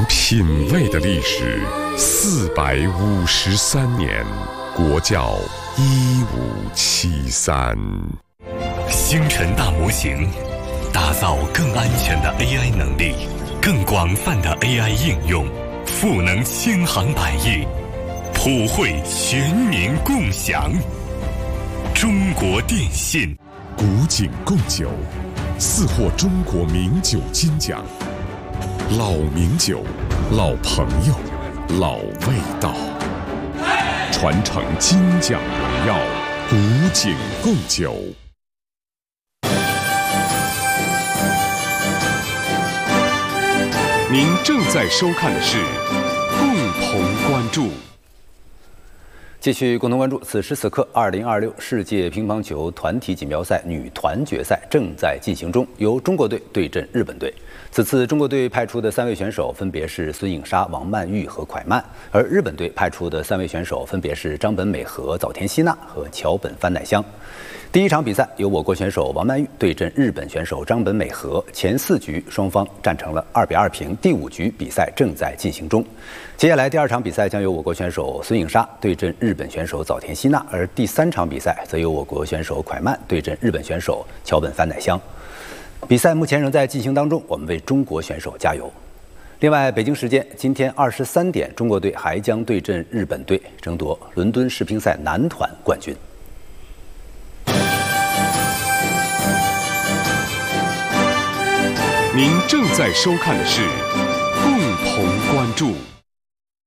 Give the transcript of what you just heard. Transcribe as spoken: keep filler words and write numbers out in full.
品味的历史，四百五十三年，国窖一五七三。 星辰大模型，打造更安全的 A I 能力，更广泛的 A I 应用，赋能千行百业，普惠全民共享。中国电信古井贡酒，四获中国名酒金奖。老名酒，老朋友，老味道，传承金奖荣耀，古井贡酒。您正在收看的是共同关注。 继续共同关注，此时此刻，二零二六世界乒乓球团体锦标赛女团决赛正在进行中，由中国队对阵日本队。此次中国队派出的三位选手分别是孙颖莎、王曼玉和蒯曼，而日本队派出的三位选手分别是张本美和、早田希娜和桥本帆乃香。第一场比赛由我国选手王曼玉对阵日本选手张本美和，前四局双方战成了二比二平，第五局比赛正在进行中。接下来第二场比赛将由我国选手孙颖莎对阵日本选手早田希娜，而第三场比赛则由我国选手蒯曼对阵日本选手桥本帆乃香。比赛目前仍在进行当中，我们为中国选手加油。另外，北京时间今天二十三点，中国队还将对阵日本队，争夺伦敦世乒赛男团冠军。 您正在收看的是共同关注。